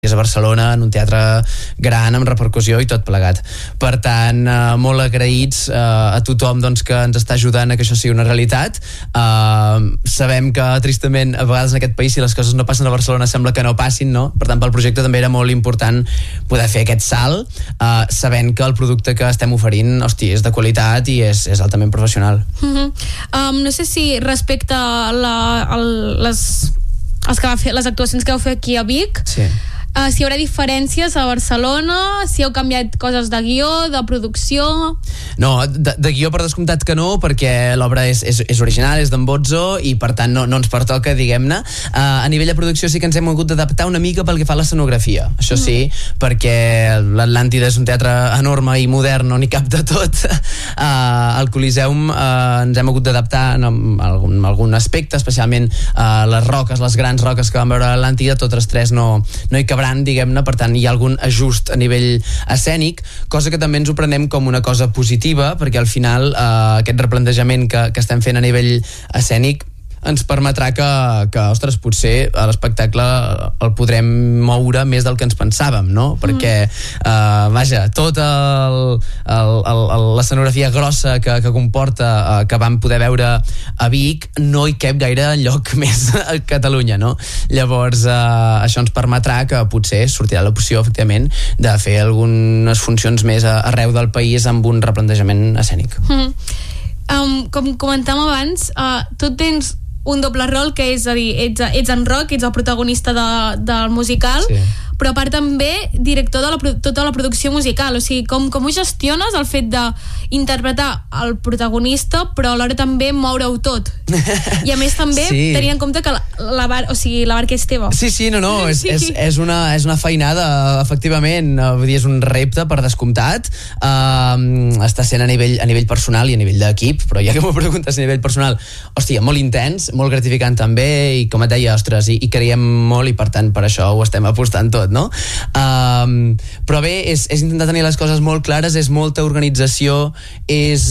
és a Barcelona, en un teatre gran, amb repercussió i tot plegat. Per tant, molt agraïts a tothom doncs, que ens està ajudant a que això sigui una realitat. Sabem que, tristament, a vegades en aquest país, si les coses no passen a Barcelona, sembla que no passin, no? Per tant, pel projecte també era molt important poder fer aquest salt, sabent que el producte que estem oferint, hosti, és de qualitat i és altament professional. No sé si respecte a les actuacions que vau fer aquí a Vic, sí. Si hi haurà diferències a Barcelona, si heu canviat coses de guió, de producció... No, de guió per descomptat que no, perquè l'obra és original, és d'en Bozzo i per tant no ens pertoca, diguem-ne. A nivell de producció sí que ens hem hagut d'adaptar una mica pel que fa a l'escenografia, això sí, perquè l'Atlàntida és un teatre enorme i modern, no n'hi cap de tot. Al Coliseum ens hem hagut d'adaptar en algun aspecte, especialment les roques, les grans roques que vam veure a l'Atlàntida, totes tres no hi cabran, diguem-ne, per tant hi ha algun ajust a nivell escènic, cosa que també ens ho prenem com una cosa positiva, perquè al final aquest replantejament que estem fent a nivell escènic ens permetrà que ostres, potser l'espectacle el podrem moure més del que ens pensàvem, no? Perquè, vaja, tota l'escenografia grossa que comporta, que vam poder veure a Vic, no hi cap gaire enlloc més a Catalunya, no? Llavors, això ens permetrà que potser sortirà l'opció, efectivament, de fer algunes funcions més arreu del país amb un replantejament escènic. Com comentàvem abans, tu tens un doble rol, que és a dir, ets en Roc, ets el protagonista del musical, sí. Però a part també director de tota la producció musical, o sigui, com ho gestiones el fet d'interpretar el protagonista però alhora també moure-ho tot, i a més també tenint en compte que la barca és teva. Sí, és una feinada, efectivament, vull dir, és un repte per descomptat, està sent a nivell personal i a nivell d'equip, però ja que m'ho preguntes a nivell personal, hòstia, molt intens, molt gratificant també, i com et deia, ostres, i creiem molt i per tant per això ho estem apostant tot, no? Però bé, és intentar tenir les coses molt clares, és molta organització, és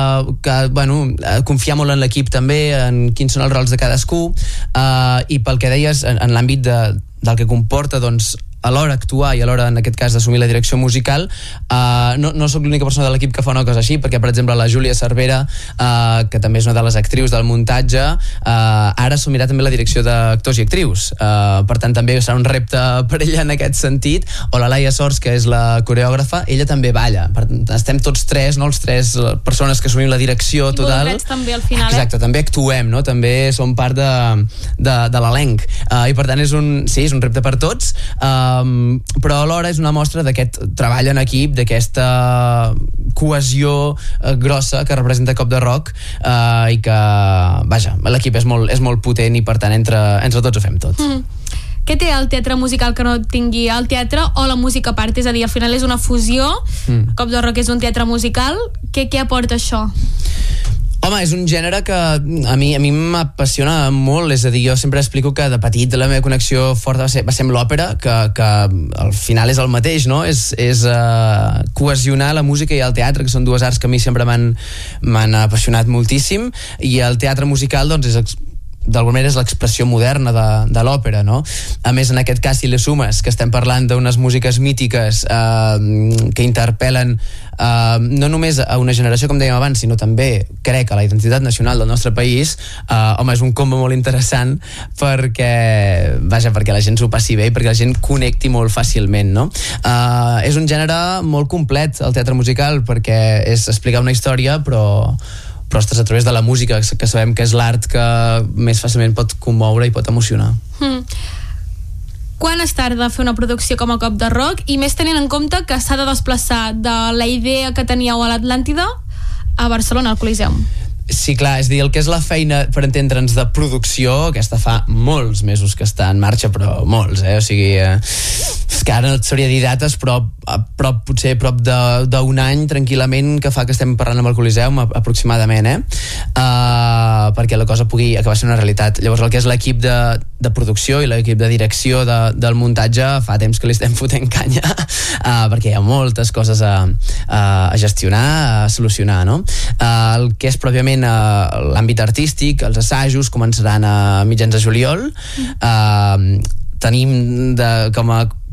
confiar molt en l'equip també, en quins són els rols de cadascú, i pel que deies en l'àmbit del que comporta, doncs, a l'hora actuar i a l'hora, en aquest cas, d'assumir la direcció musical, no soc l'única persona de l'equip que fa una cosa així, perquè, per exemple, la Júlia Cervera, que també és una de les actrius del muntatge, ara assumirà també la direcció d'actors i actrius. Per tant, també serà un repte per ella en aquest sentit. O la Laia Sors, que és la coreògrafa, ella també balla. Per tant, estem tots tres, no? Els tres persones que assumim la direcció total. Involucrats també al final. Exacte, també actuem, no? També som part de l'elenc. I per tant, és un repte per tots, però alhora és una mostra d'aquest treball en equip, d'aquesta cohesió grossa que representa Cop de Rock, i que, vaja, l'equip és molt potent i per tant entre tots ho fem tot. Què té el teatre musical que no tingui el teatre o la música a part? És a dir, al final és una fusió, Cop de Rock és un teatre musical, què aporta això? Home, és un gènere que a mi m'apassiona molt, és a dir, jo sempre explico que de petit la meva connexió forta va ser amb l'òpera, que al final és el mateix, no? És cohesionar la música i el teatre, que són dues arts que a mi sempre m'han apassionat moltíssim, i el teatre musical, doncs, d'alguna manera és l'expressió moderna de l'òpera, no? A més, en aquest cas, si les sumes que estem parlant d'unes músiques mítiques que interpel·len no només a una generació, com dèiem abans, sinó també, crec, a la identitat nacional del nostre país, home, és un combo molt interessant perquè la gent s'ho passi bé i perquè la gent connecti molt fàcilment, no? És un gènere molt complet, el teatre musical, perquè és explicar una història, però ostres, a través de la música, que sabem que és l'art que més fàcilment pot commoure i pot emocionar. Quan es tarda a fer una producció com a Cop de Rock, i més tenint en compte que s'ha de desplaçar de la idea que teníeu a l'Atlàntida a Barcelona, al Coliseum? Sí, clar, és dir, el que és la feina, per entendre'ns, de producció, aquesta fa molts mesos que està en marxa, però molts, o sigui, és que ara no et sabria dir dates, però potser prop d'un any, tranquil·lament, que fa que estem parlant amb el Coliseum, aproximadament, perquè la cosa pugui acabar sent una realitat. Llavors, el que és l'equip de producció i l'equip de direcció del muntatge, fa temps que li estem fotent canya, perquè hi ha moltes coses a gestionar, a solucionar, no? El que és pròpiament l'àmbit artístic, els assajos començaran a mitjans de juliol. Tenim com a